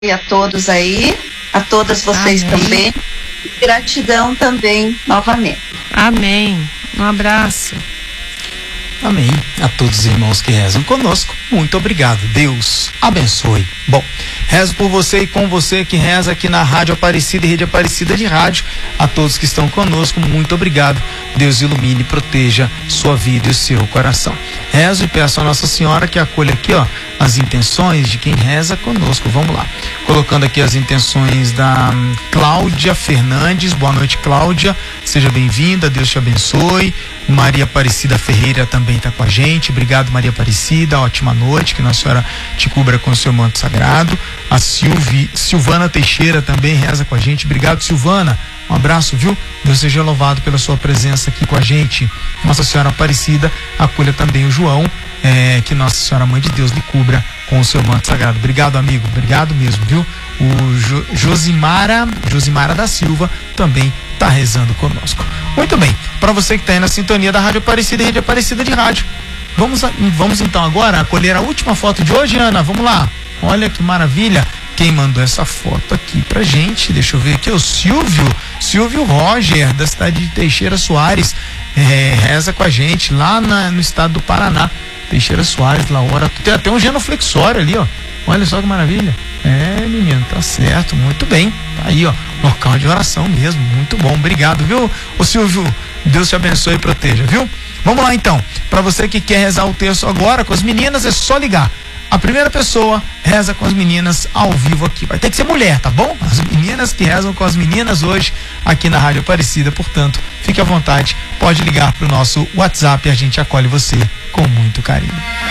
a todos aí, a todas vocês. Amém. Também. Gratidão também, novamente. Amém. Um abraço. Amém. A todos os irmãos que rezam conosco, muito obrigado. Deus abençoe. Bom, rezo por você e com você que reza aqui na Rádio Aparecida e Rede Aparecida de Rádio. A todos que estão conosco, muito obrigado. Deus ilumine e proteja sua vida e o seu coração. Rezo e peço a Nossa Senhora que acolha aqui, as intenções de quem reza conosco. Vamos lá. Colocando aqui as intenções da Cláudia Fernandes. Boa noite, Cláudia. Seja bem-vinda. Deus te abençoe. Maria Aparecida Ferreira também está com a gente. Obrigado, Maria Aparecida. Ótima noite. Que Nossa Senhora te cubra com o seu manto sagrado. A Silvana Teixeira também reza com a gente. Obrigado, Silvana. Um abraço, viu? Deus seja louvado pela sua presença aqui com a gente. Nossa Senhora Aparecida acolha também o João. Que Nossa Senhora Mãe de Deus lhe cubra com o seu manto sagrado. Obrigado, amigo. Obrigado mesmo, viu? O Josimara da Silva também está rezando conosco. Muito bem. Para você que está aí na sintonia da Rádio Aparecida e Rede Aparecida de Rádio. Vamos então agora acolher a última foto de hoje, Ana. Vamos lá. Olha que maravilha. Quem mandou essa foto aqui pra gente, deixa eu ver aqui, o Silvio Roger, da cidade de Teixeira Soares, reza com a gente lá no estado do Paraná. Teixeira Soares, lá ora, tem até um genuflexório ali, olha só que maravilha. Menino, tá certo, muito bem, tá aí, local de oração mesmo, muito bom, obrigado, viu, ô Silvio, Deus te abençoe e proteja, viu? Vamos lá então, para você que quer rezar o terço agora com as meninas, é só ligar. A primeira pessoa reza com as meninas ao vivo aqui. Vai ter que ser mulher, tá bom? As meninas que rezam com as meninas hoje aqui na Rádio Aparecida. Portanto, fique à vontade. Pode ligar para o nosso WhatsApp e a gente acolhe você com muito carinho.